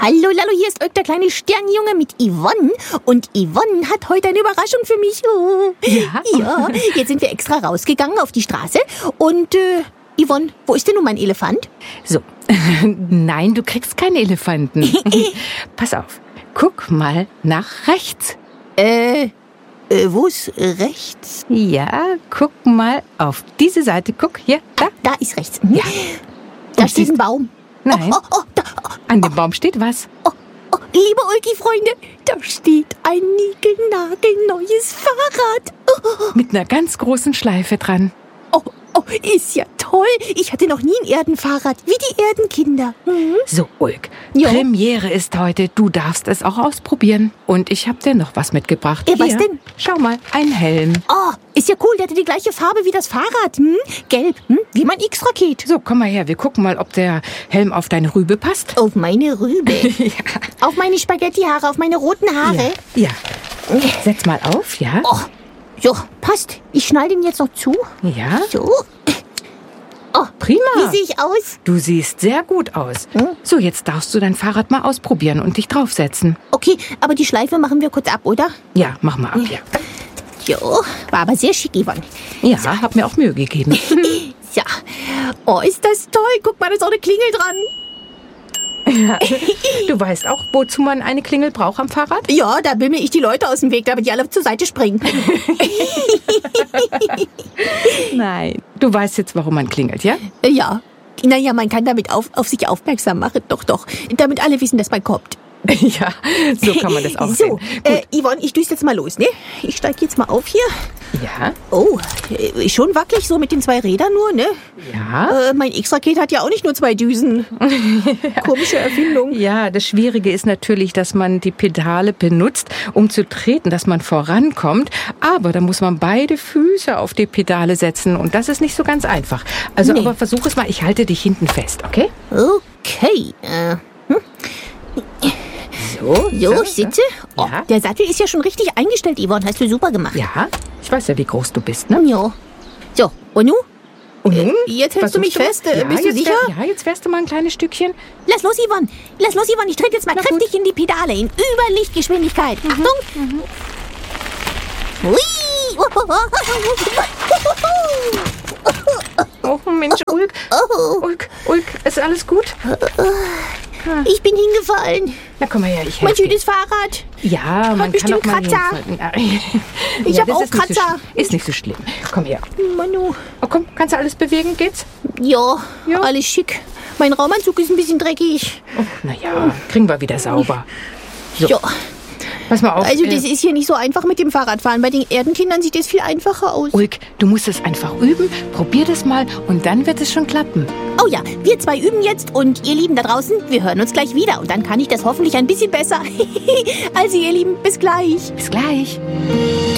Hallo Lallo, hier ist Ulk, der kleine Sternjunge mit Yvonne. Und Yvonne hat heute eine Überraschung für mich. Ja? Ja, jetzt sind wir extra rausgegangen auf die Straße. Und Yvonne, wo ist denn nun mein Elefant? So, nein, du kriegst keinen Elefanten. Pass auf, guck mal nach rechts. Wo ist rechts? Ja, guck mal auf diese Seite. Guck, hier, da. Da ist rechts. Ja. Da Und steht ein Baum. Nein, Da. an dem Baum steht was. Oh, liebe Ulki-Freunde, da steht ein niegelnagelneues Fahrrad. Mit einer ganz großen Schleife dran. Oh, ist ja toll. Ich hatte noch nie ein Erdenfahrrad, wie die Erdenkinder. So, Ulk, Ja. Premiere ist heute. Du darfst es auch ausprobieren. Und ich habe dir noch was mitgebracht. Was Hier, denn? Schau mal, ein Helm. Oh, ist ja cool, der hatte die gleiche Farbe wie das Fahrrad. Gelb, wie mein X-Raket. So, komm mal her, wir gucken mal, ob der Helm auf deine Rübe passt. Auf meine Rübe. Ja. Auf meine Spaghetti-Haare, auf meine roten Haare. Ja. Setz mal auf, ja? Oh, so, passt. Ich schnall den jetzt noch zu. Ja, So. Oh, prima. wie sehe ich aus? Du siehst sehr gut aus. So, jetzt darfst du dein Fahrrad mal ausprobieren und dich draufsetzen. Okay, aber die Schleife machen wir kurz ab, oder? Ja, mach mal ab, ja. Jo, war aber sehr schick, Yvonne. Ja, hab mir auch Mühe gegeben. Ja. Oh, ist das toll. Guck mal, da ist auch eine Klingel dran. Du weißt auch, wozu man eine Klingel braucht am Fahrrad? Ja, da bimmel ich die Leute aus dem Weg, damit die alle zur Seite springen. Nein. Du weißt jetzt, warum man klingelt, ja? Ja. Naja, man kann damit auf sich aufmerksam machen. Doch. Damit alle wissen, dass man kommt. Ja, so kann man das auch So, sehen. Yvonne, ich düse jetzt mal los, ne? Ich steige jetzt mal auf hier. Ja, Oh, schon wackelig so mit den 2 Rädern nur, ne? ja. Mein X-Raket hat ja auch nicht nur 2 Düsen. Komische Erfindung. Ja, das Schwierige ist natürlich, dass man die Pedale benutzt, um zu treten, dass man vorankommt. Aber da muss man beide Füße auf die Pedale setzen und das ist nicht so ganz einfach. Also, Nee. aber versuch es mal. Ich halte dich hinten fest, okay? Okay. So, ich sitze. Oh, Ja. der Sattel ist ja schon richtig eingestellt, Yvonne. Hast du super gemacht. Ja, ich weiß ja, wie groß du bist, ne? Ja. So, und nun? Und nun? Jetzt hältst du mich Versuchst fest. Ja, Bist du jetzt sicher? Ja, jetzt fährst du mal ein kleines Stückchen. Lass los, Yvonne. Ich trete jetzt mal kräftig in die Pedale in Überlichtgeschwindigkeit. Achtung. Hui. Oh, Mensch, Ulk. Ulk, ist alles gut? Ich bin hingefallen. Na, komm mal her, ich Mein helfe dir. schönes Fahrrad. Ja, man kann bestimmt auch mal Kratzer. hinfallen. Ich Ja, hab das auch ist nicht so Kratzer. ist nicht so schlimm. Komm her. Manu. Oh, komm, kannst du alles bewegen? Geht's? Ja, Ja. alles schick. Mein Raumanzug ist ein bisschen dreckig. Oh, naja, kriegen wir wieder sauber. So, Ja. pass mal auf. Also das ist hier nicht so einfach mit dem Fahrradfahren. Bei den Erdenkindern sieht das viel einfacher aus. Ulk, du musst es einfach üben. Probier das mal und dann wird es schon klappen. Oh ja, wir 2 üben jetzt und ihr Lieben da draußen, wir hören uns gleich wieder. Und dann kann ich das hoffentlich ein bisschen besser. Also ihr Lieben, bis gleich. Bis gleich.